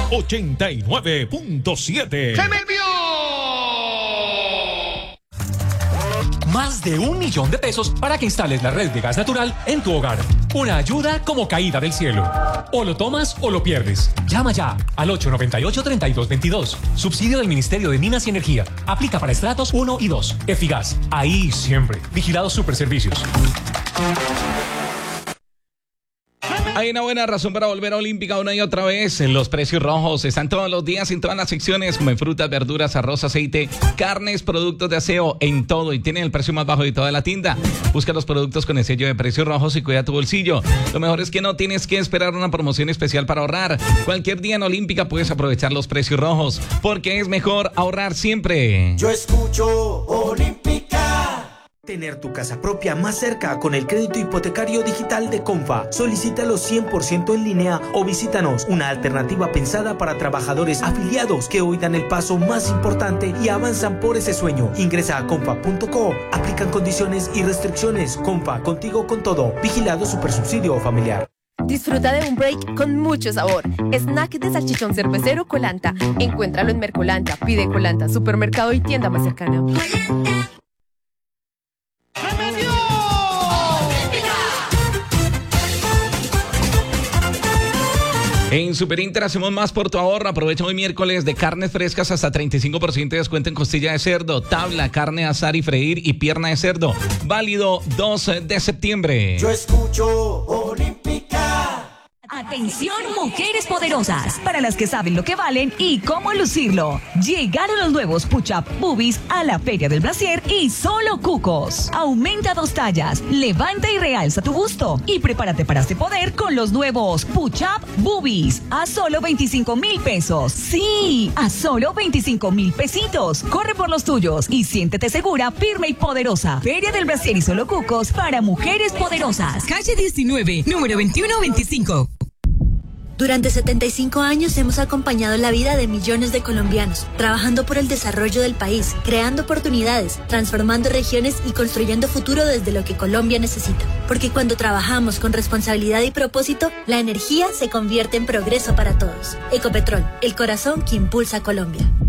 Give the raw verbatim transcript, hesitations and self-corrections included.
ochenta y nueve punto siete. ¡Se me envió! Más de un millón de pesos para que instales la red de gas natural en tu hogar. Una ayuda como caída del cielo. O lo tomas o lo pierdes. Llama ya al ocho nueve ocho, tres dos dos dos. Subsidio del Ministerio de Minas y Energía. Aplica para estratos uno y dos. Efigas. Ahí siempre. Vigilados Superservicios. Hay una buena razón para volver a Olímpica una y otra vez. Los precios rojos están todos los días en todas las secciones, como en frutas, verduras, arroz, aceite, carnes, productos de aseo, en todo. Y tienen el precio más bajo de toda la tienda. Busca los productos con el sello de precios rojos y cuida tu bolsillo. Lo mejor es que no tienes que esperar una promoción especial para ahorrar. Cualquier día en Olímpica puedes aprovechar los precios rojos, porque es mejor ahorrar siempre. Yo escucho Olímpica. Tener tu casa propia más cerca con el crédito hipotecario digital de Comfa. Solicítalo cien por ciento en línea o visítanos. Una alternativa pensada para trabajadores afiliados que hoy dan el paso más importante y avanzan por ese sueño. Ingresa a comfa punto co. Aplican condiciones y restricciones. Comfa, contigo con todo. Vigilado Supersubsidio Familiar. Disfruta de un break con mucho sabor. Snack de salchichón cervecero Colanta. Encuéntralo en Mercolanta. Pide Colanta, supermercado y tienda más cercana. En Super Inter hacemos más por tu ahorro. Aprovecha hoy miércoles de carnes frescas hasta treinta y cinco por ciento de descuento en costilla de cerdo, tabla, carne asar y freír y pierna de cerdo. Válido dos de septiembre. Yo escucho Olímpica. Atención, mujeres poderosas, para las que saben lo que valen y cómo lucirlo. Llegaron los nuevos Push-Up Boobies a la Feria del Brasier y solo cucos. Aumenta dos tallas, levanta y realza tu busto y prepárate para este poder con los nuevos Push-Up Boobies a solo veinticinco mil pesos. Sí, a solo veinticinco mil pesitos. Corre por los tuyos y siéntete segura, firme y poderosa. Feria del Brasier y solo cucos para mujeres poderosas. Calle diecinueve, número veintiuno veinticinco. Durante setenta y cinco años hemos acompañado la vida de millones de colombianos, trabajando por el desarrollo del país, creando oportunidades, transformando regiones y construyendo futuro desde lo que Colombia necesita. Porque cuando trabajamos con responsabilidad y propósito, la energía se convierte en progreso para todos. Ecopetrol, el corazón que impulsa a Colombia.